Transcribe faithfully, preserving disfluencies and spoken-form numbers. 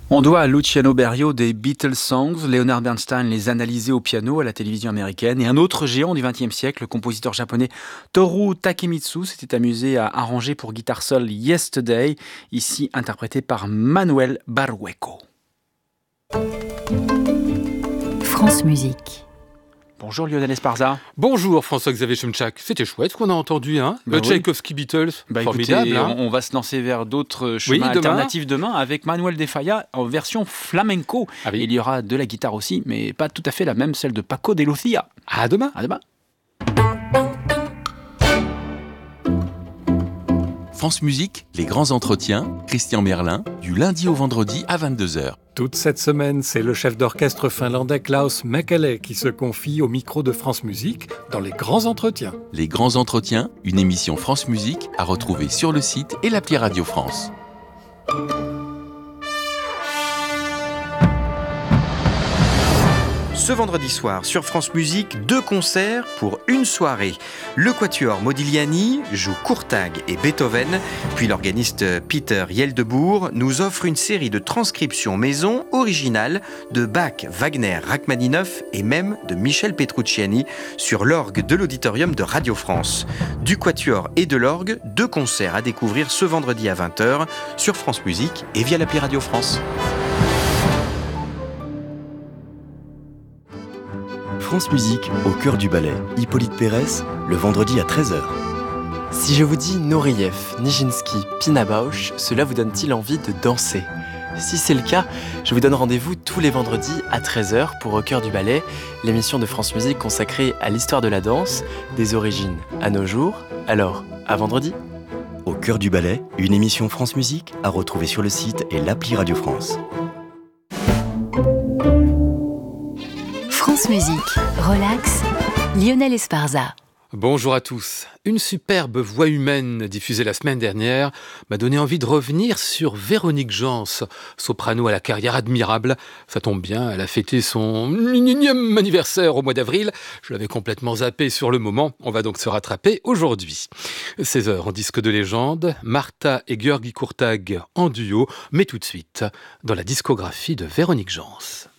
On doit à Luciano Berio des Beatles Songs. Leonard Bernstein les analysait au piano à la télévision américaine. Et un autre géant du vingtième siècle, le compositeur japonais Toru Takemitsu, s'était amusé à arranger pour guitare seule Yesterday, ici interprété par Manuel Barrueco. France Musique. Bonjour Lionel Esparza. Bonjour François-Xavier Chemchak. C'était chouette ce qu'on a entendu, hein bah Le oui. Tchaïkovski Beatles, bah formidable. Écoutez, hein on va se lancer vers d'autres chemins oui, demain. alternatifs demain avec Manuel de Falla en version flamenco. Ah oui. Il y aura de la guitare aussi, mais pas tout à fait la même, celle de Paco de Lucia. À demain. À demain. France Musique, les grands entretiens, Christian Merlin, du lundi au vendredi à vingt-deux heures. Toute cette semaine, c'est le chef d'orchestre finlandais Klaus Mäkelä qui se confie au micro de France Musique dans les grands entretiens. Les grands entretiens, une émission France Musique à retrouver sur le site et l'appli Radio France. Ce vendredi soir, sur France Musique, deux concerts pour une soirée. Le quatuor Modigliani joue Courtag et Beethoven, puis l'organiste Peter Yeldebourg nous offre une série de transcriptions maison originales de Bach, Wagner, Rachmaninoff et même de Michel Petrucciani sur l'orgue de l'auditorium de Radio France. Du quatuor et de l'orgue, deux concerts à découvrir ce vendredi à vingt heures sur France Musique et via l'appli Radio France. France Musique, au cœur du ballet, Hippolyte Pérez, le vendredi à treize heures. Si je vous dis Nureyev, Nijinsky, Pina Bausch, cela vous donne-t-il envie de danser ? Si c'est le cas, je vous donne rendez-vous tous les vendredis à treize heures pour Au cœur du ballet, l'émission de France Musique consacrée à l'histoire de la danse, des origines à nos jours. Alors, à vendredi. Au cœur du ballet, une émission France Musique à retrouver sur le site et l'appli Radio France. France Musique, relax, Lionel Esparza. Bonjour à tous. Une superbe voix humaine diffusée la semaine dernière m'a donné envie de revenir sur Véronique Jans, soprano à la carrière admirable. Ça tombe bien, elle a fêté son énième anniversaire au mois d'avril. Je l'avais complètement zappé sur le moment. On va donc se rattraper aujourd'hui. seize heures en disque de légende, Martha et György Kurtag en duo, mais tout de suite dans la discographie de Véronique Jans.